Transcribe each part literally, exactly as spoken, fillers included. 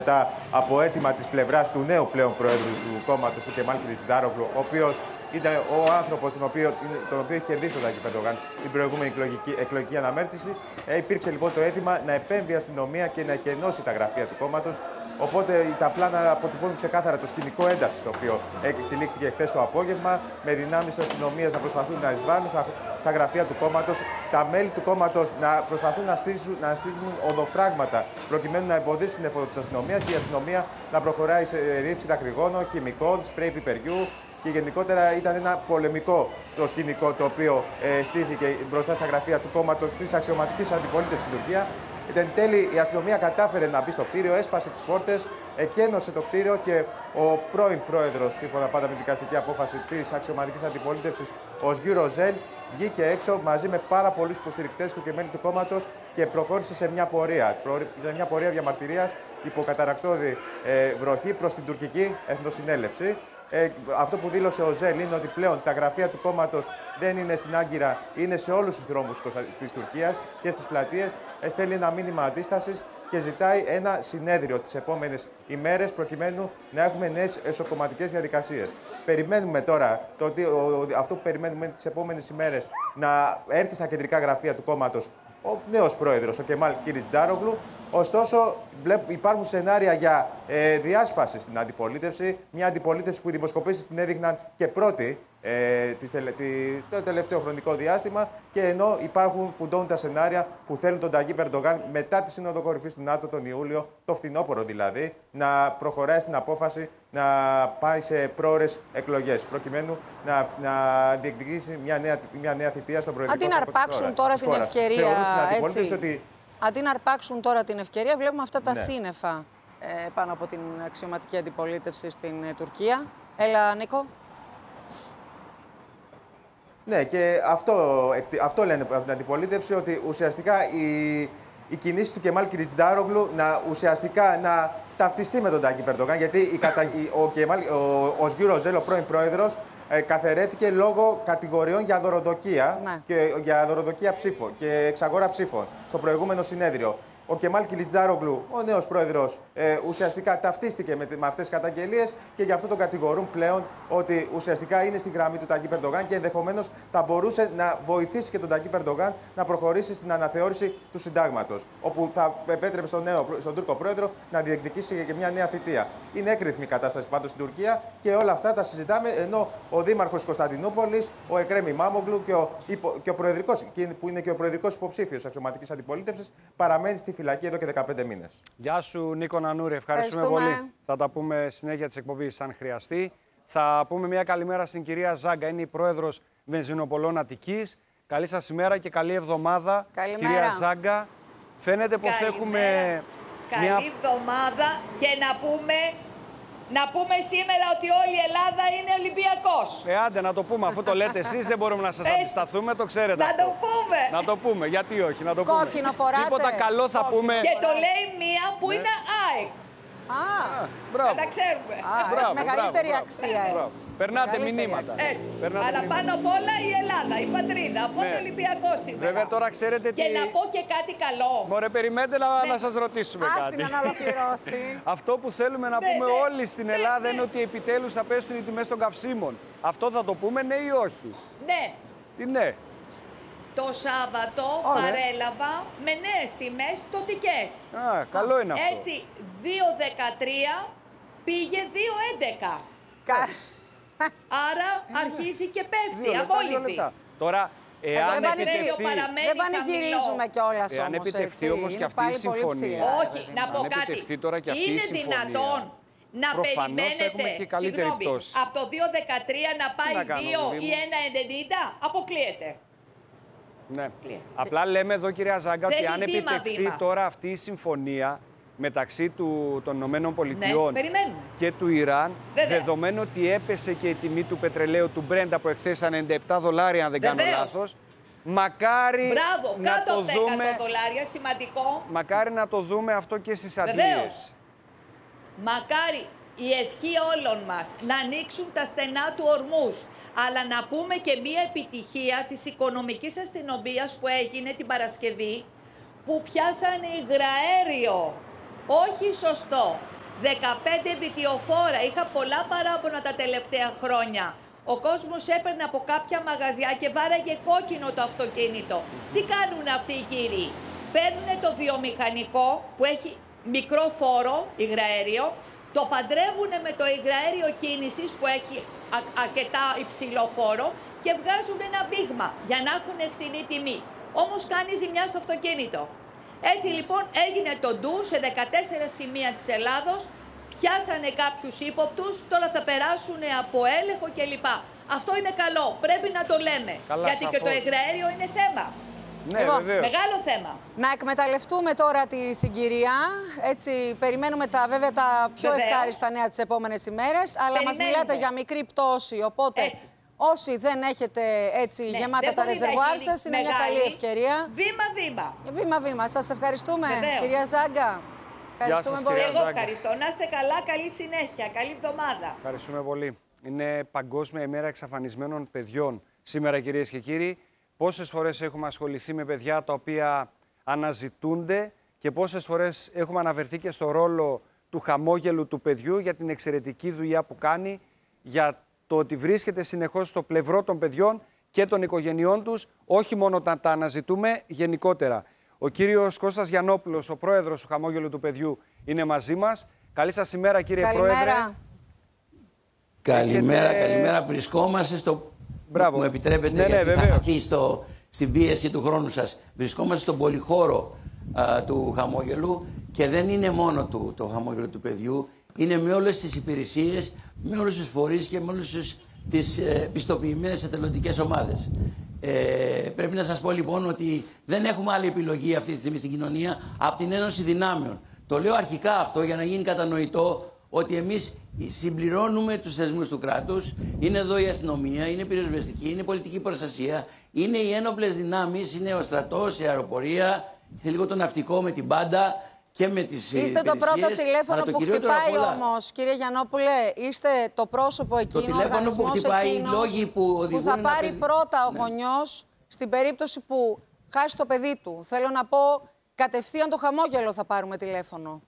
Μετά από αίτημα της πλευράς του νέου πλέον πρόεδρου του κόμματος, του Κεμάλ Κιλιτζντάρογλου, ο οποίος ήταν ο άνθρωπος τον οποίο, τον οποίο έχει κερδίσει ο Τάκη Ερντογάν την προηγούμενη εκλογική, εκλογική αναμέτρηση. Ε, υπήρξε λοιπόν το αίτημα να επέμβει η αστυνομία και να εκενώσει τα γραφεία του κόμματος. Οπότε τα πλάνα αποτυπώνουν ξεκάθαρα το σκηνικό ένταση, το οποίο εκτελήχθηκε χθε το απόγευμα, με δυνάμεις αστυνομίας να προσπαθούν να εισβάλλουν στα γραφεία του κόμματος, τα μέλη του κόμματος να προσπαθούν να στείλουν, να στείλουν οδοφράγματα προκειμένου να εμποδίσουν την έφοδο της αστυνομίας και η αστυνομία να προχωράει σε ρήψη δακρυγόνων, χημικών, σπρέι πιπεριού. Και γενικότερα ήταν ένα πολεμικό το σκηνικό το οποίο ε, στήθηκε μπροστά στα γραφεία του κόμματος της αξιωματικής αντιπολίτευσης στην Τουρκία. Εν τέλει, η αστυνομία κατάφερε να μπει στο κτίριο, έσπασε τις πόρτες, εκένωσε το κτίριο και ο πρώην πρόεδρος, σύμφωνα πάντα με την δικαστική απόφαση της αξιωματικής αντιπολίτευσης, ο Σγιου Ροζέλ, βγήκε έξω μαζί με πάρα πολλούς υποστηρικτές του και μέλη του κόμματος και προχώρησε σε μια πορεία, σε μια πορεία διαμαρτυρίας υπό καταρρακτώδη ε, βροχή προς την τουρκική εθνοσυνέλευση. Ε, αυτό που δήλωσε ο Ζέλ είναι ότι πλέον τα γραφεία του κόμματος δεν είναι στην Άγκυρα, είναι σε όλους τους δρόμους της Τουρκίας και στις πλατείες. Στέλνει ένα μήνυμα αντίστασης και ζητάει ένα συνέδριο τις επόμενες ημέρες προκειμένου να έχουμε νέες εσωκομματικές διαδικασίες. Περιμένουμε τώρα, το ότι, ο, αυτό που περιμένουμε τις επόμενες ημέρες, να έρθει στα κεντρικά γραφεία του κόμματος ο νέος πρόεδρος, ο Κεμάλ Κιλιτζντάρογλου. Ωστόσο, υπάρχουν σενάρια για ε, διάσπαση στην αντιπολίτευση. Μια αντιπολίτευση που οι δημοσκοπήσεις την έδειχναν και πρώτη ε, της, τη, το τελευταίο χρονικό διάστημα. Και ενώ υπάρχουν φουντώνουν τα σενάρια που θέλουν τον Τάκη Ερντογάν μετά τη Σύνοδο Κορυφής του ΝΑΤΟ τον Ιούλιο, το φθινόπωρο δηλαδή, να προχωράει στην απόφαση να πάει σε πρόορες εκλογές, προκειμένου να, να διεκδικήσει μια νέα, μια νέα θητεία στον προεδρικό. Αντί να αρπάξουν τώρα την ευκαιρία. Έτσι. Ότι... Αντί να αρπάξουν τώρα την ευκαιρία, βλέπουμε αυτά τα ναι. σύννεφα ε, πάνω από την αξιωματική αντιπολίτευση στην ε, Τουρκία. Έλα, Νίκο. Ναι, και αυτό, αυτό λένε από την αντιπολίτευση, ότι ουσιαστικά η, η κινήση του Κεμάλ Κιλιτζντάρογλου να ουσιαστικά να ταυτιστεί με τον Τάκη Ερντογάν, γιατί η, ο, Κεμάλ, ο, ο Σγιου Ροζέλ, ο πρώην πρόεδρος, ε, καθαιρέθηκε λόγω κατηγοριών για δωροδοκία, ναι. και, για δωροδοκία ψήφων και εξαγορά ψήφων στο προηγούμενο συνέδριο. Ο Κεμάλ Κιλιτζντάρογλου, ο νέος πρόεδρος, ε, ουσιαστικά ταυτίστηκε με, με αυτές τις καταγγελίες και γι' αυτό τον κατηγορούν πλέον ότι ουσιαστικά είναι στη γραμμή του Τάκη Ερντογάν και ενδεχομένως θα μπορούσε να βοηθήσει και τον Τάκη Ερντογάν να προχωρήσει στην αναθεώρηση του συντάγματος, όπου θα επέτρεπε στον, νέο, στον Τούρκο πρόεδρο να διεκδικήσει και μια νέα θητεία. Είναι έκρηθμη η κατάσταση πάντως στην Τουρκία και όλα αυτά τα συζητάμε, ενώ ο Δήμαρχος Κωνσταντινούπολης, ο Εκρέμ Ιμάμογλου και ο, και ο προεδρικός, που είναι και ο προεδρικός υποψήφιος αξιωματικής αντιπολίτευσης, παραμένει στη φυλακή εδώ και δεκαπέντε μήνες. Γεια σου, Νίκο Νανούρη. Ευχαριστούμε, Ευχαριστούμε πολύ. Θα τα πούμε συνέχεια της εκπομπής αν χρειαστεί. Θα πούμε μια καλημέρα στην κυρία Ζάγκα. Είναι η πρόεδρος Βενζινοπολών Αττικής. Καλή σας ημέρα και καλή εβδομάδα. Καλημέρα. Κυρία Ζάγκα, φαίνεται πως Καλημέρα. έχουμε. Καλή μια... εβδομάδα και να πούμε, να πούμε σήμερα ότι όλη η Ελλάδα είναι Ολυμπιακός. Ε, άντε να το πούμε, αφού το λέτε εσείς δεν μπορούμε να σας Έτσι. αντισταθούμε, το ξέρετε. Να αυτό. το πούμε. Να το πούμε, γιατί όχι, να το Κόκκινο πούμε. φοράτε. Τίποτα καλό θα Κόκκινο. πούμε. Και το λέει μία που Ναι. είναι ΑΕΚ. Α, Μπράβο. Να τα ξέρουμε. Α, Μπράβο, έχει μεγαλύτερη μπράβο, αξία μπράβο. έτσι. Περνάτε Μεγαλύτερη μηνύματα. αξία. Έτσι. Περνάτε Αλλά μηνύματα. πάνω απ' όλα η Ελλάδα, η πατρίδα. Από Ναι. το Ολυμπιακό σήμερα. Βέβαια τώρα ξέρετε τι. Και να πω και κάτι καλό. Μωρέ, περιμένετε να, Ναι. να σας ρωτήσουμε Ας κάτι. την να ολοκληρώσει. Αυτό που θέλουμε να Ναι, πούμε ναι. όλοι στην Ελλάδα είναι ότι επιτέλους θα πέσουν οι τιμές των καυσίμων. Αυτό θα το πούμε ναι ή όχι? Ναι. Τι ναι? Το Σάββατο Ωραία. παρέλαβα με νέες τιμές πτωτικές. Α, καλό είναι αυτό. Έτσι, δύο δεκατρία πήγε δύο έντεκα. Κα- Άρα αρχίζει και πέφτει, Δύο λεπτά, δύο απόλυτη. λεπτά. Τώρα, Δεν εάν με πανηγυρι- επιτευχθεί, παραμένει Δεν πανηγυρίζουμε κιόλα Εάν όμως, επιτευχθεί έτσι. όμως και Είναι αυτή η πάλι πολύ συμφωνία. ψηλά, Όχι, παιδί να μου. πω Αν κάτι. επιτευχθεί τώρα και αυτή η Είναι συμφωνία, δυνατόν να προφανώς περιμένετε, έχουμε και καλύτερη συγγνώμη, πτώση. από το δύο δεκατρία να πάει να κάνω, δύο παιδί ή μου. ένα ενενήντα, αποκλείεται. Ναι. Κλείνει. Απλά λέμε εδώ, κυρία Ζάγκα, ότι Θέλει αν βήμα, επιτευχθεί βήμα. τώρα αυτή η συμφωνία μεταξύ του, των Ηνωμένων Πολιτειών Ναι, περιμένουμε. και του Ιράν, Βέβαια. δεδομένου ότι έπεσε και η τιμή του πετρελαίου του Brent από εχθές ενενήντα επτά δολάρια, αν δεν κάνω Βεβαίως. λάθος, μακάρι Μπράβο, να κάτω το από τα εκατό δούμε, δολάρια, σημαντικό. μακάρι να το δούμε αυτό και στις Βεβαίως. Αντλίες. Μακάρι η ευχή όλων μας να ανοίξουν τα στενά του ορμούς, αλλά να πούμε και μία επιτυχία της οικονομικής αστυνομίας που έγινε την Παρασκευή, που πιάσανε υγραέριο Όχι σωστό. δεκαπέντε βιτιοφόρα. Είχα πολλά παράπονα τα τελευταία χρόνια. Ο κόσμος έπαιρνε από κάποια μαγαζιά και βάραγε κόκκινο το αυτοκίνητο. Τι κάνουν αυτοί οι κύριοι? Παίρνουν το βιομηχανικό που έχει μικρό φόρο, υγραέριο, το παντρεύουν με το υγραέριο κίνησης που έχει αρκετά υψηλό φόρο και βγάζουν ένα μπίγμα για να έχουν ευθυνή τιμή. Όμως κάνει ζημιά στο αυτοκίνητο. Έτσι λοιπόν έγινε το ντου σε δεκατέσσερα σημεία της Ελλάδος, πιάσανε κάποιους ύποπτους, τώρα θα περάσουν από έλεγχο κλπ. Αυτό είναι καλό, πρέπει να το λέμε, Καλά, γιατί σαφώς. και το υγραέριο είναι θέμα. Ναι, Λοιπόν, βεβαίως. Μεγάλο θέμα. Να εκμεταλλευτούμε τώρα τη συγκυρία. Έτσι, περιμένουμε τα, βέβαια τα πιο Βεβαίως. ευχάριστα νέα τις επόμενες ημέρες. Αλλά μας Περιμένουμε. μιλάτε για μικρή πτώση. Οπότε, Έτσι. όσοι δεν έχετε έτσι Ναι, γεμάτα δεν τα μπορεί να ρεζερβουάρ γίνει σας, είναι μια μεγάλη. καλή ευκαιρία. Βήμα-βήμα. Βήμα-βήμα. Σας ευχαριστούμε, Βεβαίως. κυρία Ζάγκα. Ευχαριστούμε σας, πολύ. κυρία Εγώ Ζάγκα. ευχαριστώ. Να είστε καλά, καλή συνέχεια, καλή εβδομάδα. Ευχαριστούμε πολύ. Είναι Παγκόσμια ημέρα εξαφανισμένων παιδιών σήμερα, κυρίες και κύριοι. Πόσες φορές έχουμε ασχοληθεί με παιδιά τα οποία αναζητούνται και πόσες φορές έχουμε αναφερθεί και στο ρόλο του χαμόγελου του παιδιού για την εξαιρετική δουλειά που κάνει, για το ότι βρίσκεται συνεχώς στο πλευρό των παιδιών και των οικογενειών τους, όχι μόνο όταν τα αναζητούμε, γενικότερα. Ο κύριος Κώστας Γιαννόπουλος, ο πρόεδρος του Χαμόγελου του Παιδιού, είναι μαζί μας. Καλή σας ημέρα, κύριε Καλημέρα. Πρόεδρε. Καλημέρα, Έχετε- καλημέρα. Βρισκόμαστε στο. Μπράβο. Μου επιτρέπετε, Ναι, ναι, γιατί θα βεβαίως. χαθεί στο, στην πίεση του χρόνου σας. Βρισκόμαστε στον πολυχώρο α, του χαμόγελου και δεν είναι μόνο του, το χαμόγελο του παιδιού. Είναι με όλες τις υπηρεσίες, με όλους τους φορείς και με όλες τους, τις ε, πιστοποιημένες εθελοντικές ομάδες. Ε, πρέπει να σας πω λοιπόν ότι δεν έχουμε άλλη επιλογή αυτή τη στιγμή στην κοινωνία από την Ένωση Δυνάμεων. Το λέω αρχικά αυτό για να γίνει κατανοητό ότι εμείς συμπληρώνουμε τους θεσμούς του κράτους. Είναι εδώ η αστυνομία, είναι η πυροσβεστική, είναι η πολιτική προστασία, είναι οι ένοπλες δυνάμεις, είναι ο στρατός, η αεροπορία, και λίγο το ναυτικό με την μπάντα και με τις Είστε το πρώτο υπηρεσίες, τηλέφωνο αλλά το που κυριότερο απ' χτυπάει όλα, όμως, κύριε Γιαννόπουλε. Είστε το πρόσωπο εκείνο, Το τηλέφωνο ο οργανισμός που χτυπάει, οι εκείνος λόγοι που οδηγούν θα ένα πάρει παιδί- πρώτα ο Ναι. γονιός στην περίπτωση που χάσει το παιδί του. Θέλω να πω, κατευθείαν το χαμόγελο θα πάρουμε τηλέφωνο.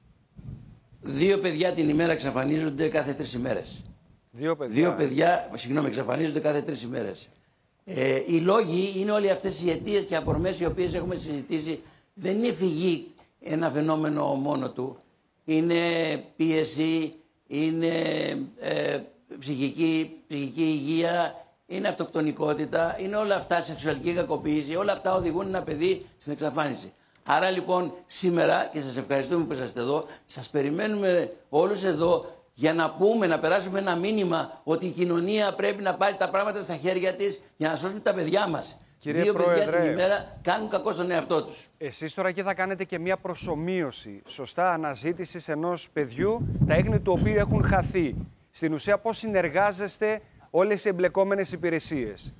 δύο παιδιά την ημέρα εξαφανίζονται κάθε τρεις ημέρες. Δύο παιδιά. Δύο παιδιά, συγγνώμη, εξαφανίζονται κάθε τρεις ημέρες. Ε, οι λόγοι είναι όλοι αυτές οι αιτίες και αφορμές οι οποίες έχουμε συζητήσει. Δεν είναι φυγή ένα φαινόμενο μόνο του. Είναι πίεση, είναι ε, ψυχική, ψυχική υγεία, είναι αυτοκτονικότητα, είναι όλα αυτά, σεξουαλική κακοποίηση, όλα αυτά οδηγούν ένα παιδί στην εξαφάνιση. Άρα λοιπόν σήμερα, και σας ευχαριστούμε που είσαστε εδώ, σας περιμένουμε όλους εδώ για να πούμε, να περάσουμε ένα μήνυμα ότι η κοινωνία πρέπει να πάρει τα πράγματα στα χέρια της για να σώσουν τα παιδιά μας. Κύριε Δύο παιδιά Πρόεδρε, την ημέρα κάνουν κακό στον εαυτό τους. εσείς τώρα εκεί θα κάνετε και μια προσομοίωση, σωστά, αναζήτησης ενός παιδιού, τα έγνη του οποίου έχουν χαθεί. Στην ουσία πώς συνεργάζεστε όλες οι εμπλεκόμενες υπηρεσίες.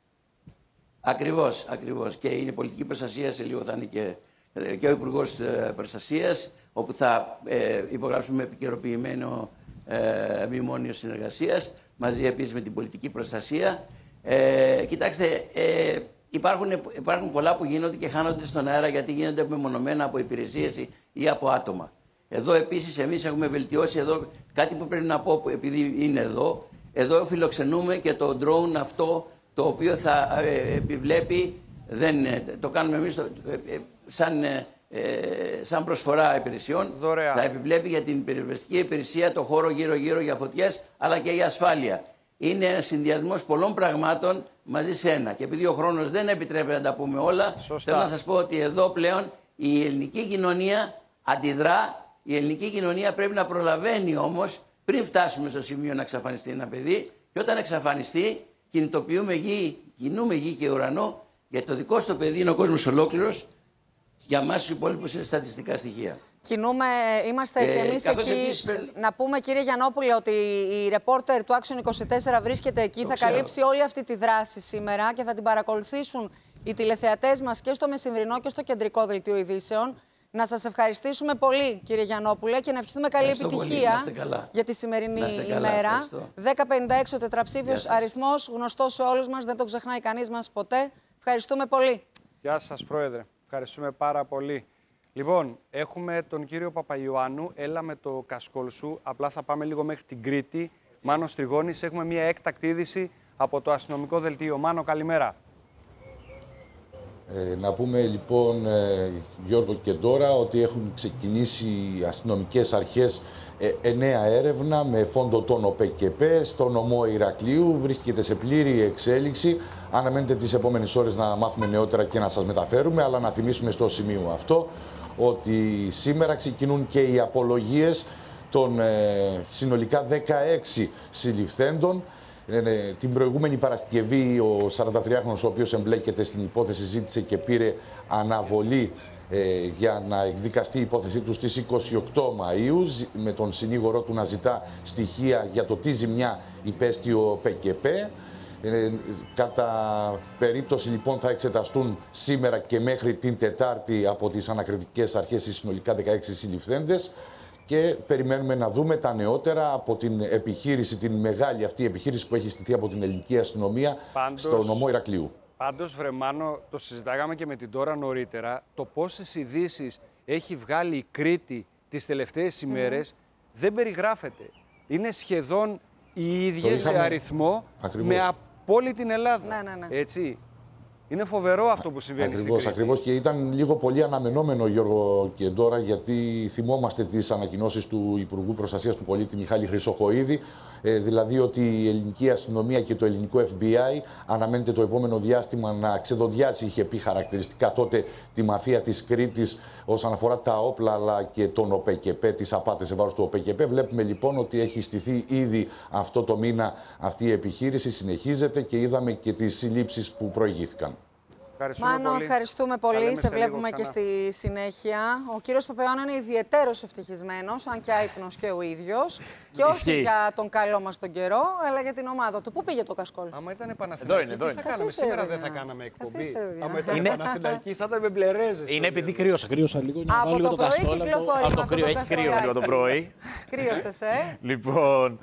Ακριβώς, ακριβώς. Και είναι πολιτική προστασία, σε λίγο θα είναι και, και ο Υπουργός Προστασίας, όπου θα ε, υπογράψουμε επικαιροποιημένο ε, μνημόνιο συνεργασίας, μαζί επίσης με την πολιτική προστασία. Ε, κοιτάξτε, ε, υπάρχουν, υπάρχουν πολλά που γίνονται και χάνονται στον αέρα γιατί γίνονται μεμονωμένα από υπηρεσίες ή, ή από άτομα. Εδώ επίσης εμείς έχουμε βελτιώσει εδώ κάτι που πρέπει να πω, επειδή είναι εδώ. Εδώ φιλοξενούμε και το drone αυτό, το οποίο θα ε, επιβλέπει, δεν, ε, το κάνουμε εμείς το, ε, ε, σαν, ε, σαν προσφορά υπηρεσιών. Δωρεάν. Θα επιβλέπει για την πυροσβεστική υπηρεσία το χώρο γύρω-γύρω για φωτιές, αλλά και για ασφάλεια. Είναι ένα συνδυασμός πολλών πραγμάτων μαζί σε ένα. Και επειδή ο χρόνος δεν επιτρέπει να τα πούμε όλα, Σωστά. θέλω να σας πω ότι εδώ πλέον η ελληνική κοινωνία αντιδρά. Η ελληνική κοινωνία πρέπει να προλαβαίνει όμως πριν φτάσουμε στο σημείο να εξαφανιστεί ένα παιδί, και όταν εξαφανιστεί κινητοποιούμε γη, κινούμε γη και ουρανό, γιατί το δικό σου το παιδί είναι ο κόσμος ολόκληρος, για εμάς τους υπόλοιπους είναι στατιστικά στοιχεία. Κινούμε, είμαστε Ε, και εμείς καθώς εκεί. επίσης παίρνει- Να πούμε, κύριε Γιαννόπουλε, ότι η ρεπόρτερ του Action είκοσι τέσσερα βρίσκεται εκεί. Το θα ξέρω. καλύψει όλη αυτή τη δράση σήμερα και θα την παρακολουθήσουν οι τηλεθεατές μας και στο μεσημβρινό και στο κεντρικό δελτίο ειδήσεων. Να σας ευχαριστήσουμε πολύ, κύριε Γιαννόπουλε, και να ευχηθούμε καλή Ευχαριστώ πολύ. επιτυχία Να είστε καλά. για τη σημερινή Να είστε καλά. ημέρα. Ευχαριστώ. δέκα πενήντα έξι ο τετραψήφιος Γεια σας. αριθμός, γνωστός σε όλους μας, δεν τον ξεχνάει κανείς μας ποτέ. Ευχαριστούμε πολύ. Γεια σας, Πρόεδρε. Ευχαριστούμε πάρα πολύ. Λοιπόν, έχουμε τον κύριο Παπαϊωάννου. Έλα με το κασκόλ σου. Απλά θα πάμε λίγο μέχρι την Κρήτη. Μάνος Τριγώνης, έχουμε μια έκτακτη είδηση από το αστυνομικό δελτίο. Μάνο, καλημέρα. Ε, να πούμε λοιπόν, ε, Γιώργο και τώρα, ότι έχουν ξεκινήσει οι αστυνομικές αρχές ε, εννέα έρευνα με φόντο τον ΟΠΕΚΕΠΕ στο νομό Ηρακλείου. Βρίσκεται σε πλήρη εξέλιξη. Αναμένετε τις επόμενες ώρες να μάθουμε νεότερα και να σας μεταφέρουμε, αλλά να θυμίσουμε στο σημείο αυτό ότι σήμερα ξεκινούν και οι απολογίες των ε, συνολικά δεκαέξι συλληφθέντων. Ε, την προηγούμενη Παρασκευή ο σαραντατριάχρονος, ο οποίος εμπλέκεται στην υπόθεση, ζήτησε και πήρε αναβολή ε, για να εκδικαστεί η υπόθεσή του στις είκοσι οκτώ Μαΐου, με τον συνήγορό του να ζητά στοιχεία για το τι ζημιά υπέστη ο ΠΚΠ. Ε, κατά περίπτωση λοιπόν θα εξεταστούν σήμερα και μέχρι την Τετάρτη από τις ανακριτικές αρχές οι συνολικά δεκαέξι συλληφθέντες και περιμένουμε να δούμε τα νεότερα από την επιχείρηση, την μεγάλη αυτή επιχείρηση που έχει στηθεί από την ελληνική αστυνομία πάντως, στο νομό Ηρακλείου. Πάντως, Βρεμάνο, το συζητάγαμε και με την Τώρα νωρίτερα, το πόσες ειδήσεις έχει βγάλει η Κρήτη τις τελευταίες ημέρες mm. δεν περιγράφεται. Είναι σχεδόν οι ίδιες σε αριθμό ακριβώς. Με από όλη την Ελλάδα. Ναι, ναι, ναι. Έτσι. Είναι φοβερό αυτό που συμβαίνει ακριβώς, στην Κρήτη. Ακριβώς, και ήταν λίγο πολύ αναμενόμενο, Γιώργο και τώρα, γιατί θυμόμαστε τις ανακοινώσεις του Υπουργού Προστασίας του Πολίτη Μιχάλη Χρυσοχοΐδη, ε, δηλαδή ότι η ελληνική αστυνομία και το ελληνικό Εφ Μπι Άι αναμένεται το επόμενο διάστημα να ξεδοντιάσει, είχε πει χαρακτηριστικά τότε, τη μαφία της Κρήτης όσον αφορά τα όπλα αλλά και τον ΟΠΕΚΕΠΕ, τις απάτες σε βάρος του ΟΠΕΚΕΠΕ. Βλέπουμε λοιπόν ότι έχει στηθεί ήδη αυτό το μήνα αυτή η επιχείρηση, συνεχίζεται και είδαμε και τις συλλήψεις που προηγήθηκαν. Μάνο, πολύ. ευχαριστούμε πολύ. Σε βλέπουμε και στη συνέχεια. Ο κύριος Παπαϊωάννου είναι ιδιαιτέρως ευτυχισμένος, αν και άϊπνος και ο ίδιος. Και όχι για τον καλό μας τον καιρό, αλλά για την ομάδα του. Πού πήγε το κασκόλ? Άμα ήταν Παναθηναϊκή, τι θα κάναμε? Σήμερα δεν θα κάναμε εκπομπή. Άμα ήταν Παναθηναϊκή, θα ήταν με μπλερέζες. Είναι επειδή κρύωσα, κρύωσα λίγο. Από το πρωί κυκλοφορεί. Από το κρύο, έχει κρύο λίγο το πρωί. Κρύωσες, ε. Λοιπόν.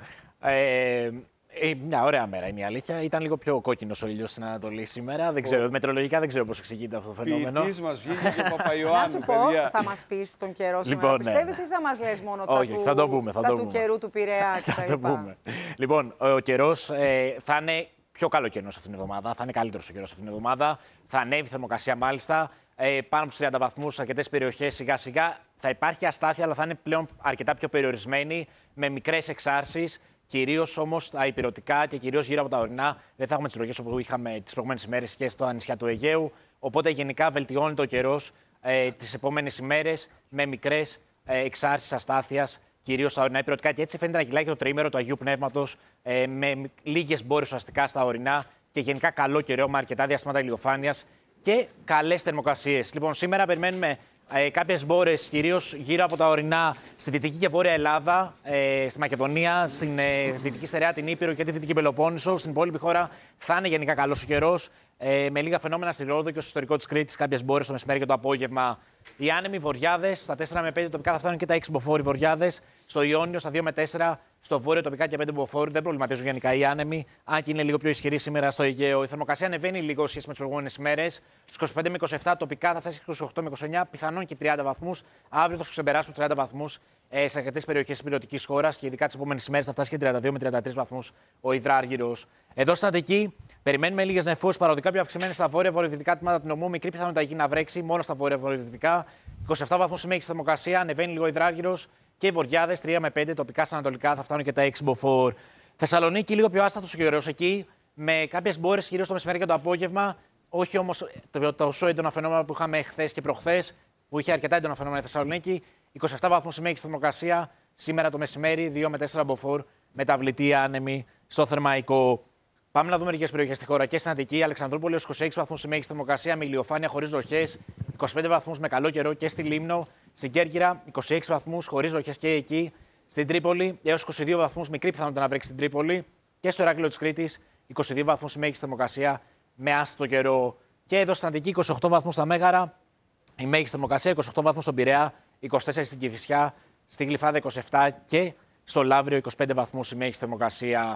Ε, μια ωραία μέρα είναι η αλήθεια. Ήταν λίγο πιο κόκκινος ο ήλιος στην Ανατολή σήμερα. Δεν ξέρω, μετεωρολογικά δεν ξέρω πώς εξηγείται αυτό το φαινόμενο. Ποιητής μας βγήκε και ο Παπαϊωάννου. Να σου πω, θα μας πεις τον καιρό σήμερα, λοιπόν, πιστεύεις, ναι, ή θα μας λες μόνο όχι, τα, θα του, το πούμε, θα τα το του πούμε. καιρού του Πειραιά και τα λοιπά? Λοιπόν, ο καιρός ε, θα είναι πιο καλοκαιρινός αυτήν την εβδομάδα. Θα είναι καλύτερος ο καιρός αυτήν την εβδομάδα. Θα ανέβει η θερμοκρασία μάλιστα. Ε, πάνω από τους τριάντα βαθμούς, αρκετές περιοχές σιγά σιγά. Θα υπάρχει αστάθεια, αλλά θα είναι πλέον αρκετά πιο περιορισμένη, με μικρές εξάρσεις. Κυρίως όμως τα ηπειρωτικά και κυρίως γύρω από τα ορεινά. Δεν θα έχουμε τις βροχές που είχαμε τις προηγούμενες ημέρες και στα νησιά του Αιγαίου. Οπότε γενικά βελτιώνεται ο καιρός ε, τις επόμενες ημέρες με μικρές ε, εξάρσεις αστάθειας, κυρίως στα ορεινά ηπειρωτικά. Και έτσι φαίνεται να κυλάει και το τριήμερο του Αγίου Πνεύματος ε, με λίγες μπόρες ουσιαστικά στα ορεινά και γενικά καλό καιρό με αρκετά διαστήματα ηλιοφάνειας και καλές θερμοκρασίες. Λοιπόν, σήμερα περιμένουμε Ε, κάποιες μπόρες κυρίως γύρω από τα ορεινά στη Δυτική και Βόρεια Ελλάδα, ε, στη Μακεδονία, στην ε, Δυτική Στερεά, την Ήπειρο και τη Δυτική Πελοπόννησο. Στην υπόλοιπη χώρα θα είναι γενικά καλός ο καιρός, ε, με λίγα φαινόμενα στη Ρόδο και στο ιστορικό της Κρήτης, κάποιες μπόρες το μεσημέρι και το απόγευμα. Οι άνεμοι βοριάδες στα τέσσερα με πέντε τοπικά θα φτάνουν και τα έξι μποφόρ βοριάδες. Στο Ιόνιο στα δύο με τέσσερα, στο βόρειο τοπικά και πέντε μποφόρ. Δεν προβληματίζουν γενικά οι άνεμοι, αν και είναι λίγο πιο ισχυρή σήμερα στο Αιγαίο. Η θερμοκρασία ανεβαίνει λίγο σχέση με τις προηγούμενες ημέρες. Στους είκοσι πέντε με είκοσι επτά τοπικά θα φτάσει είκοσι οκτώ με είκοσι εννέα, πιθανόν και τριάντα βαθμούς. Αύριο θα ξεπεράσουν τριάντα βαθμούς ε, σε αρκετές περιοχές της υπηρετικής χώρας και ειδικά τις επόμενες ημέρες θα φτάσει και τριάντα δύο με τριάντα τρεις βαθμούς ο υδράργυρος. Εδώ στην Αττική περιμένουμε λίγες νεφώσεις παροδικά πιο αυξημένες στα βόρεια-βορειοδυτικά τμήματα του νομού. Μικρή πιθανότητα εκεί να βρέξει μόνο στα βόρεια-βορειοδυτικά. είκοσι επτά βαθμούς η μέγιστη θερμοκρασία, ανεβαίνει λίγο υδράργυρος και οι βοριάδες τρία με πέντε τοπικά στα ανατολικά θα φτάνουν και τα έξι μποφόρ. Θεσσαλονίκη λίγο πιο άστατος ο καιρός εκεί, με κάποιες μπόρες κυρίως το μεσημέρι και το απόγευμα. Όχι όμως τόσο έντονα φαινόμενα που είχαμε χθες και προχθές, που είχε αρκετά έντονα φαινόμενα η Θεσσαλονίκη. είκοσι επτά βαθμούς η μέγιστη θερμοκρασία, σήμερα το μεσημέρι δύο με τέσσερα μποφόρ, μεταβλητή άνεμη στο Θερμαϊκό. Πάμε να δούμε μερικές περιοχές στη χώρα και στην Αττική. Αλεξανδρούπολη, είκοσι έξι βαθμούς η μέγιστη θερμοκρασία με ηλιοφάνεια χωρίς βροχές, είκοσι πέντε βαθμούς με καλό καιρό και στη Λίμνο. Στην Κέρκυρα, είκοσι έξι βαθμούς χωρίς βροχές και εκεί. Στην Τρίπολη, έως είκοσι δύο βαθμούς, μικρή πιθανότητα να βρέξει στην Τρίπολη. Και στο Ηράκλειο της Κρήτης, είκοσι δύο βαθμούς η μέγιστη θερμοκρασία με άστατο καιρό. Και εδώ στην Αττική, είκοσι οκτώ βαθμούς στα Μέγαρα, η μέγιστη θερμοκρασία, είκοσι οκτώ βαθμούς στον Πειραιά, είκοσι τέσσερα στην Κηφισιά, στη Γλυφάδα είκοσι επτά και στο Λαύριο είκοσι πέντε βαθμούς η μέγιστη θερμοκρασία.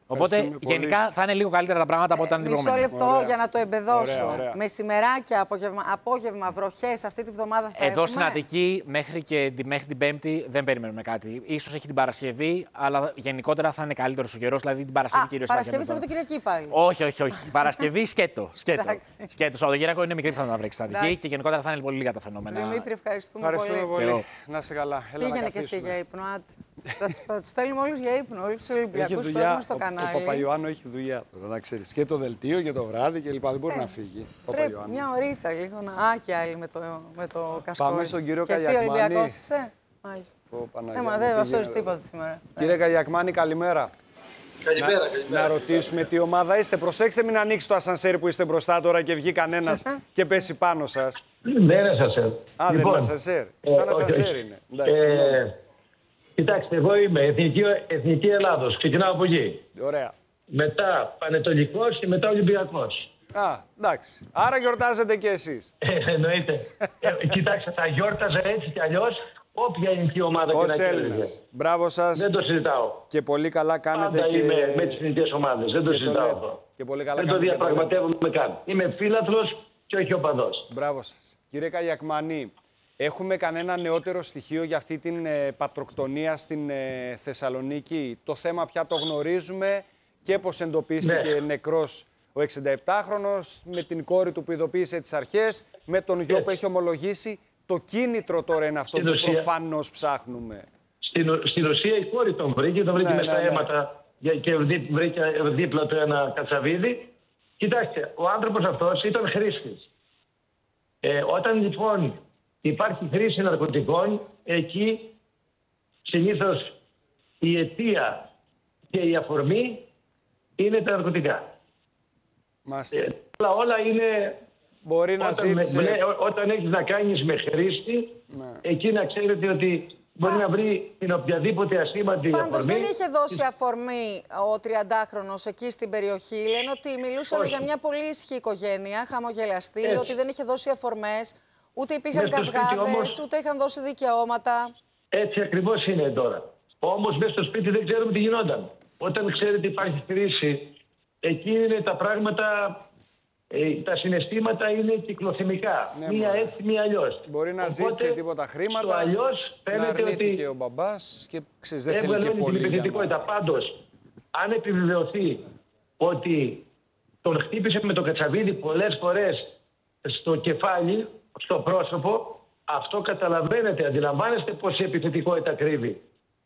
Οπότε γενικά θα είναι λίγο καλύτερα τα πράγματα από όταν ε, την προηγούμενη. Μισό λεπτό Ωραία. για να το εμπεδώσω. Ωραία, ωραία. Μεσημεράκια, απόγευμα, απόγευμα βροχές αυτή τη βδομάδα θα Εδώ έχουμε. στην Αττική μέχρι, και, μέχρι την Πέμπτη δεν περιμένουμε κάτι. Ίσως έχει την Παρασκευή, αλλά γενικότερα θα είναι καλύτερο ο καιρός. Δηλαδή την Παρασκευή Α, κυρίως. Παρασκευή Σαββατοκυριακή πάλι. Όχι, όχι, όχι. Παρασκευή σκέτο. Σκέτο. Εντάξει. σκέτο. Σαββατοκύριακο είναι μικρή πιθανότητα να βρέξει στην Αττική Εντάξει. και γενικότερα θα είναι πολύ λίγα τα φαινόμενα. Δημήτρη, ευχαριστούμε, Ευχαριστούμε πολύ. πολύ. Θεό. Να είσαι καλά. Έλα Πήγαινε να και εσύ καθίσουμε. για ύπνο. Άντε. Θα τους- θα τους στέλνουμε όλους για ύπνο, όλους τους Έχει Ολυμπιακούς που δουλειά. έχουμε στο Ο, ο κανάλι. Παπαϊωάννου έχει δουλειά τώρα, να ξέρεις. Και το δελτίο και το βράδυ και λοιπά. Δεν μπορεί να φύγει. Ο Πρέπει Παπαϊωάννου. μια ωρίτσα λίγο να. Α, και άλλοι με το, με το κασκόλ. Πάμε στον κύριο και εσύ Καγιακμάνη. Ολυμπιακός είσαι. Μάλιστα. Ω, Παναγία Ε, μα μου, δεν τι μας γίνεται σώζει τίποτα σήμερα. Κύριε Καγιακμάνη, καλημέρα. Καλημέρα, να, καλημέρα. να ρωτήσουμε τι ομάδα είστε. Προσέξτε, μην ανοίξει το ασανσέρ που είστε μπροστά τώρα και βγει κανένα και πέσει πάνω σα. Δεν είναι ασανσέρ. Α, δεν είναι ασανσέρ. Σαν όχι, ασανσέρ όχι. είναι. Εντάξει, συγγνώμη. Ε, κοιτάξτε, εγώ είμαι Εθνική, Εθνική Ελλάδος. Ξεκινάω από εκεί. Ωραία. Μετά Πανετολικός και μετά Ολυμπιακός. Α, εντάξει. Άρα γιορτάζετε κι εσείς. Ε, εννοείται. ε, κοιτάξτε, θα γιόρταζα έτσι κι αλλιώς όποια ελληνική ομάδα και Ως να κέρδιζε. Έλληνας. Μπράβο σας. Δεν το συζητάω. Και πολύ καλά κάνετε Πάντα και... είμαι με τις ελληνικές ομάδες. Δεν το και το συζητάω λέτε. αυτό. Και πολύ καλά Δεν το κάνετε και το λέτε. διαπραγματεύομαι καν. Είμαι φίλαθλος και όχι οπαδός. Μπράβο σας. Κύριε Καγιακμάνη, έχουμε κανένα νεότερο στοιχείο για αυτή την ε, πατροκτονία στην ε, Θεσσαλονίκη? Το θέμα πια το γνωρίζουμε και πώς εντοπίστηκε Ναι. νεκρός ο εξηνταεπτάχρονος, με την κόρη του που ειδοποίησε τις αρχές, με τον γιο Έτσι. που έχει ομολογήσει. Το κίνητρο τώρα είναι αυτό Στην που ουσία- προφανώς ψάχνουμε. Στην, στην Ρωσία η κόρη τον βρήκε, τον βρήκε Ναι, μες στα ναι, ναι. αίματα για- και δί- βρήκε δίπλα του ένα κατσαβίδι. Κοιτάξτε, ο άνθρωπος αυτός ήταν χρήστης. Ε, όταν λοιπόν υπάρχει χρήση ναρκωτικών, εκεί συνήθως η αιτία και η αφορμή είναι τα ναρκωτικά. Μας... Ε, όλα, όλα είναι... Μπορεί να Όταν, με- ζήτησε... μπλε- ό- όταν έχεις να κάνεις με χρήστη, Ναι. εκεί να ξέρετε ότι μπορεί να βρει την οποιαδήποτε ασήμαντη Πάντως αφορμή. δεν είχε δώσει αφορμή ο τριαντάχρονος εκεί στην περιοχή. Λένε ότι μιλούσαν Όχι. για μια πολύ ισχυρή οικογένεια, χαμογελαστή, Έτσι. ότι δεν είχε δώσει αφορμές, ούτε υπήρχαν Μες στο σπίτι καυγάδες, όμως- ούτε είχαν δώσει δικαιώματα. Έτσι ακριβώς είναι τώρα. Όμως μέσα στο σπίτι δεν ξέρουμε τι γινόταν. Όταν ξέρετε υπάρχει κρίση, εκεί είναι τα πράγματα, ε, τα συναισθήματα είναι κυκλοθυμικά. Ναι, μία μωρέ. έτσι, μία αλλιώς. Μπορεί να Οπότε, ζήτησε τίποτα χρήματα, στο αλλιώς να φαίνεται αρνήθηκε ότι ο μπαμπάς και ξέρεις, δεν θέλει έβγαλε και όλη την πολύ. για να- επιθετικότητα. Πάντως, αν επιβεβαιωθεί ότι τον χτύπησε με το κατσαβίδι πολλές φορές στο κεφάλι, στο πρόσωπο, αυτό καταλαβαίνετε, αντιλαμβάνεστε πόση επιθετικότητα κρύβει.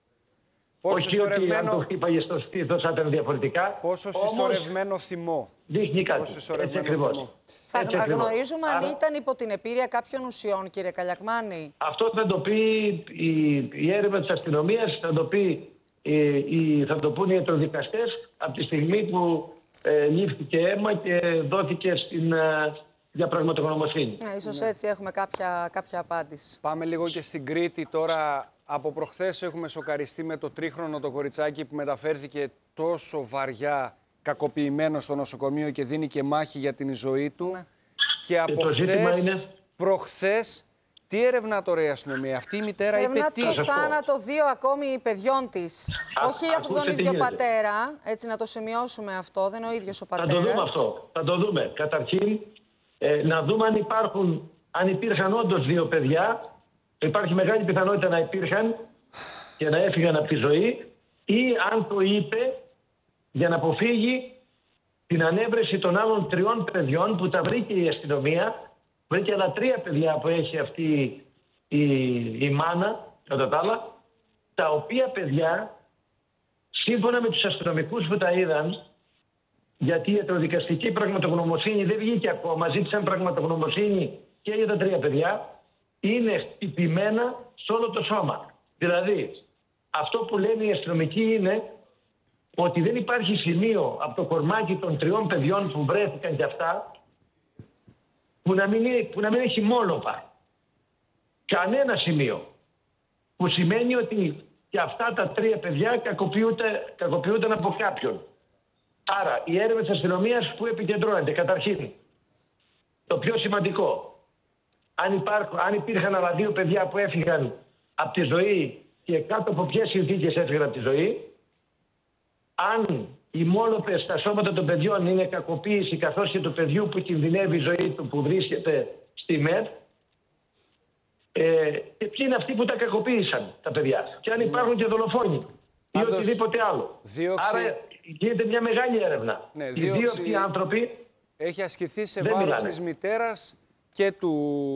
Πόσο Όχι ότι αν το συσσωρευμένο, χτύπαγε στο στήθος θα ήταν διαφορετικά. πόσο όμως συσσωρευμένο θυμό. δείχνει κάτι. πόσο Έτσι συσσωρευμένο ακριβώς. θυμό. Θα Έτσι ακριβώς. γνωρίζουμε αν Άρα, ήταν υπό την επίρρεια κάποιων ουσιών, κύριε Καλιακμάνη. αυτό θα το πει η, η έρευνα της αστυνομίας, θα το, πει, ε, η, θα το πούν οι ιατροδικαστές από τη στιγμή που ε, λήφθηκε αίμα και δόθηκε στην ε, διαπραγματογνωμοσύνη. Ναι, ίσως έτσι έχουμε κάποια, κάποια απάντηση. Πάμε λίγο και στην Κρήτη τώρα. Από προχθές έχουμε σοκαριστεί με το τρίχρονο το κοριτσάκι που μεταφέρθηκε τόσο βαριά κακοποιημένο στο νοσοκομείο και δίνει και μάχη για την ζωή του. Ναι. Και από το ζήτημα χθες, είναι- προχθές, τι ερευνά τώρα η αστυνομία? Αυτή η μητέρα είπε Ερευνά τι? το σας πω. θάνατο δύο ακόμη παιδιών της. Α, Όχι από ακούστε τον τι ίδιο γίνεται. πατέρα, έτσι να το σημειώσουμε αυτό, δεν είναι ο ίδιος ο Θα πατέρας. το δούμε αυτό. Θα το δούμε. Καταρχήν, ε, να δούμε αν υπάρχουν, αν υπήρχαν όντως δύο παιδιά. Υπάρχει μεγάλη πιθανότητα να υπήρχαν και να έφυγαν από τη ζωή, ή αν το είπε για να αποφύγει την ανέβρεση των άλλων τριών παιδιών που τα βρήκε η αστυνομία. Βρήκε άλλα τρία παιδιά που έχει αυτή η, η μάνα, κατά τα άλλα, τα οποία παιδιά, σύμφωνα με τους αστυνομικούς που τα είδαν, γιατί η ιατροδικαστική πραγματογνωμοσύνη δεν βγήκε ακόμα, ζήτησαν πραγματογνωμοσύνη και για τα τρία παιδιά, είναι χτυπημένα σε όλο το σώμα. Δηλαδή, αυτό που λένε οι αστυνομικοί είναι ότι δεν υπάρχει σημείο από το κορμάκι των τριών παιδιών που βρέθηκαν κι αυτά που να μην, είναι- που να μην έχει μόλοπα. Κανένα σημείο. Που σημαίνει ότι και αυτά τα τρία παιδιά κακοποιούνται, κακοποιούνταν από κάποιον. Άρα η έρευνα της αστυνομίας που επικεντρώνεται καταρχήν. Το πιο σημαντικό. Αν, υπάρχουν, αν υπήρχαν άλλα δύο παιδιά που έφυγαν από τη ζωή και κάτω από ποιες συνθήκες έφυγαν από τη ζωή. Αν οι μόλοπες στα σώματα των παιδιών είναι κακοποίηση, καθώς και του παιδιού που κινδυνεύει η ζωή του που βρίσκεται στη ΜΕΤ. Ε, και ποιοι είναι αυτοί που τα κακοποίησαν τα παιδιά. Και αν υπάρχουν και δολοφόνοι ή Πάντως, οτιδήποτε άλλο. δίωξη... Άρα γίνεται μια μεγάλη έρευνα. Ναι, οι δίωξη... δύο αυτοί άνθρωποι έχει ασκηθεί σε δεν βάρος μιλάνε. της μητέρας και του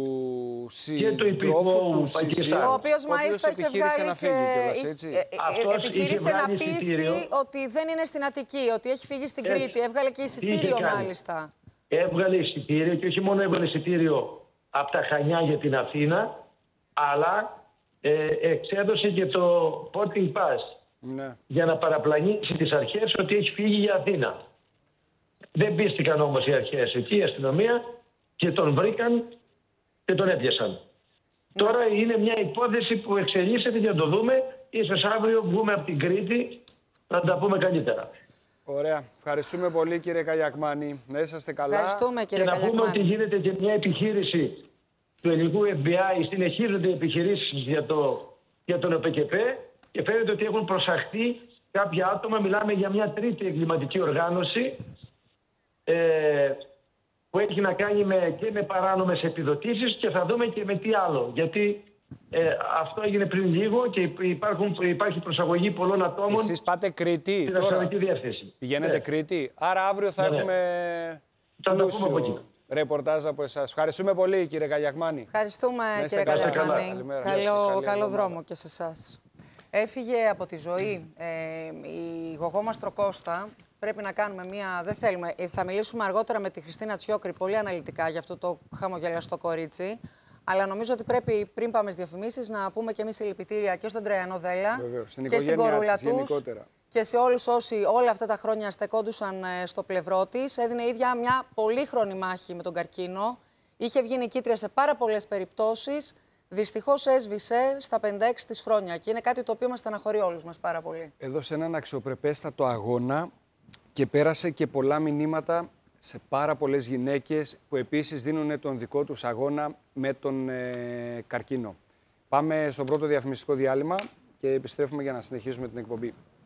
υπηκόου συντρόφου του Πακιστάν. συζύγου, Ο οποίος μάλιστα είχε επιχείρησε βγάλει να και φύγει κιόλας, ε, έτσι. ε, ε, Αυτός επιχείρησε είχε να βγάλει πείσει εισιτήριο. ότι δεν είναι στην Αττική, ότι έχει φύγει στην Έτσι. Κρήτη. Έβγαλε και Τι είχε εισιτήριο κάνει? μάλιστα. Έβγαλε εισιτήριο και όχι μόνο έβγαλε εισιτήριο από τα Χανιά για την Αθήνα, αλλά ε, εξέδωσε και το boarding pass Ναι. για να παραπλανήσει τις αρχές ότι έχει φύγει για Αθήνα. Δεν πίστηκαν όμως οι αρχές εκεί, η αστυνομία, και τον βρήκαν και τον έπιασαν. Τώρα είναι μια υπόθεση που εξελίσσεται για να το δούμε. Ίσως αύριο βγούμε από την Κρήτη να τα πούμε καλύτερα. Ωραία. Ευχαριστούμε πολύ, κύριε Καλιακμάνη. Να είσαστε καλά. Ευχαριστούμε, Και κύριε να πούμε ότι Καλιακμάνη. γίνεται και μια επιχείρηση του ελληνικού Εφ Μπι Άι, συνεχίζονται οι επιχειρήσεις για, το, για τον ΟΠΕΚΕΠΕ και φαίνεται ότι έχουν προσαχθεί κάποια άτομα. Μιλάμε για μια τρίτη εγκληματική οργάνωση ε, που έχει να κάνει με, και με παράνομες επιδοτήσεις και θα δούμε και με τι άλλο. Γιατί ε, αυτό έγινε πριν λίγο και υπάρχουν, υπάρχει προσαγωγή πολλών ατόμων. Εσείς πάτε Κρήτη στην τώρα. αστυνομική διεύθυνση. Πηγαίνετε Ναι. Κρήτη. Άρα αύριο θα Ναι, ναι. έχουμε Θα τα πούμε πλούσιο από εκεί. ρεπορτάζ από εσάς. Ευχαριστούμε πολύ, κύριε Καλιακμάνη. Ευχαριστούμε, είστε κύριε καλά. Καλιακμάνη. Καλημέρα. Καλό, Καλή καλό εβδομάδα. δρόμο και σε εσάς. Έφυγε από τη ζωή ε, η γογό Μαστροκώστα. Πρέπει να κάνουμε μία... Δεν θέλουμε. Ε, θα μιλήσουμε αργότερα με τη Χριστίνα Τσιόκρη πολύ αναλυτικά για αυτό το χαμογελαστό κορίτσι. Αλλά νομίζω ότι πρέπει πριν πάμε στις διαφημίσεις να πούμε και εμείς συλληπιτήρια και στον Τραϊανό Δέλα Βεβαίως, στην και στην οικογένειά κορούλα της τους γενικότερα. και σε όλους όσοι όλα αυτά τα χρόνια στεκόντουσαν ε, στο πλευρό της. Έδινε η ίδια μια πολύχρονη μάχη με τον καρκίνο. Είχε βγει νικήτρια σε πάρα πολλές περιπτώσεις. Δυστυχώς έσβησε στα πενήντα έξι της χρόνια και είναι κάτι το οποίο μας στεναχωρεί όλους μας πάρα πολύ. Έδωσε έναν αξιοπρεπέστατο αγώνα και πέρασε και πολλά μηνύματα σε πάρα πολλές γυναίκες που επίσης δίνουν τον δικό τους αγώνα με τον ε, καρκίνο. Πάμε στο πρώτο διαφημιστικό διάλειμμα και επιστρέφουμε για να συνεχίσουμε την εκπομπή.